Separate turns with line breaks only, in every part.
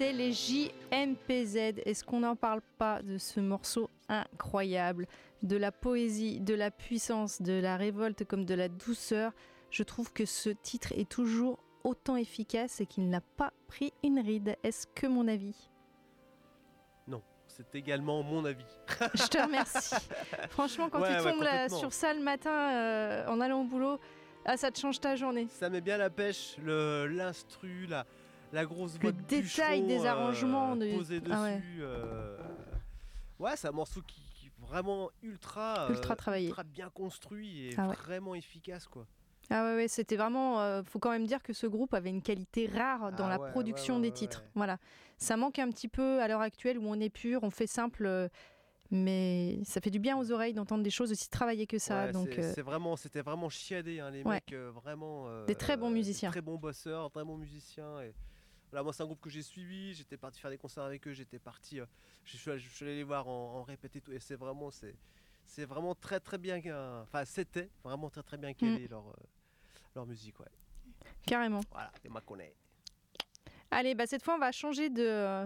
C'est les JMPZ. Est-ce qu'on n'en parle pas de ce morceau incroyable, de la poésie, de la puissance, de la révolte comme de la douceur? Je trouve que ce titre est toujours autant efficace et qu'il n'a pas pris une ride. Est-ce que mon avis?
Non, c'est également mon avis.
Je te remercie. Franchement, quand tu tombes là, sur ça le matin en allant au boulot, ça te change ta journée.
Ça met bien la pêche, l'instru, la grosse voix de
détail des arrangements
posé dessus. Ouais, c'est un morceau qui est vraiment ultra
travaillé,
ultra bien construit et vraiment efficace, quoi.
Ah ouais, c'était vraiment. Faut quand même dire que ce groupe avait une qualité rare dans la production des titres. Voilà, ça manque un petit peu à l'heure actuelle où on est pur, on fait simple. Mais ça fait du bien aux oreilles d'entendre des choses aussi travaillées que ça.
Ouais,
donc
c'était vraiment chiadé, hein, les mecs, vraiment.
Des très bons musiciens.
Très bons bosseurs, très bons musiciens. Et voilà, moi, c'est un groupe que j'ai suivi. J'étais parti faire des concerts avec eux. J'étais parti. Je suis allé les voir en répète et tout. Et c'est vraiment très très bien. Enfin, c'était vraiment très très bien calé leur musique, ouais.
Carrément.
Voilà, et ma connaît.
Allez, cette fois, on va changer de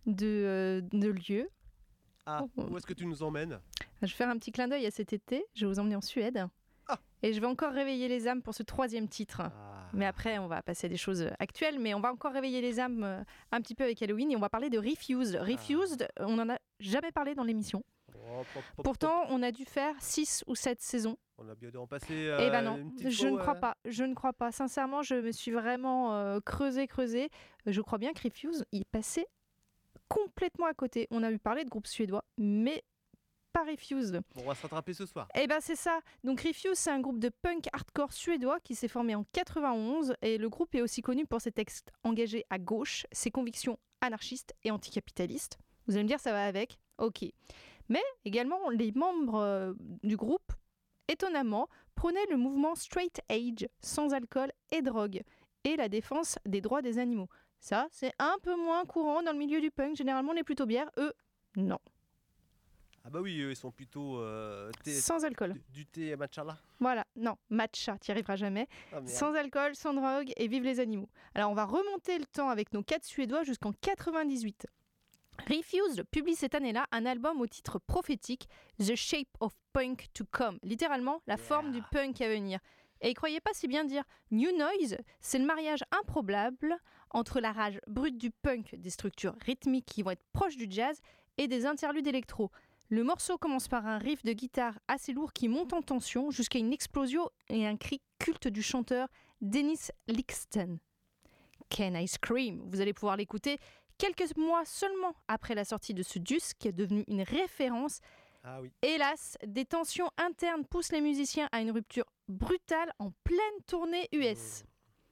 lieu.
Ah, où est-ce que tu nous emmènes?
Je vais faire un petit clin d'œil à cet été. Je vais vous emmener en Suède. Et je vais encore réveiller les âmes pour ce 3e titre. Mais après, on va passer à des choses actuelles. Mais on va encore réveiller les âmes un petit peu avec Halloween. Et on va parler de Refused. Refused, on n'en a jamais parlé dans l'émission. Pourtant, on a dû faire 6 ou 7 saisons.
On a bien dû en passer
Eh ben non,
une petite
je ne crois pas. Je ne crois pas. Sincèrement, je me suis vraiment creusé. Je crois bien que Refused, il passait complètement à côté. On a eu parler de groupes suédois, mais pas Refused.
Bon, on va se rattraper ce soir.
Eh ben c'est ça. Donc Refused, c'est un groupe de punk hardcore suédois qui s'est formé en 91 et le groupe est aussi connu pour ses textes engagés à gauche, ses convictions anarchistes et anticapitalistes. Vous allez me dire, ça va avec? Ok. Mais également, les membres du groupe, étonnamment, prônaient le mouvement straight edge, sans alcool et drogue, et la défense des droits des animaux. Ça, c'est un peu moins courant dans le milieu du punk. Généralement, on est plutôt bière. Eux, non.
Ah bah oui, eux, ils sont plutôt...
sans alcool.
Du thé matcha là.
Voilà, non, matcha, t'y arriveras jamais. Sans alcool, sans drogue et vive les animaux. Alors, on va remonter le temps avec nos 4 Suédois jusqu'en 98. Refused publie cette année-là un album au titre prophétique The Shape of Punk to Come, littéralement la forme du punk à venir. Et croyez pas si bien dire, New Noise, c'est le mariage improbable entre la rage brute du punk, des structures rythmiques qui vont être proches du jazz et des interludes électro. Le morceau commence par un riff de guitare assez lourd qui monte en tension jusqu'à une explosion et un cri culte du chanteur Dennis Lyxzén. Can I Scream? Vous allez pouvoir l'écouter quelques mois seulement après la sortie de ce disque qui est devenu une référence.
Ah oui.
Hélas, des tensions internes poussent les musiciens à une rupture brutale en pleine tournée US.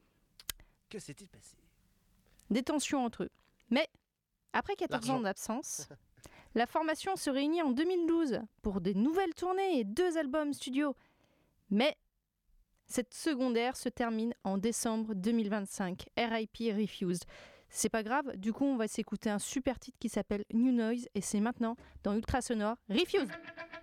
Que s'est-il passé?
Des tensions entre eux. Mais après 14 ans d'absence, la formation se réunit en 2012 pour des nouvelles tournées et 2 albums studio. Mais cette secondaire se termine en décembre 2025. RIP Refused. C'est pas grave, du coup on va s'écouter un super titre qui s'appelle New Noise et c'est maintenant dans Ultra Sonore Refused.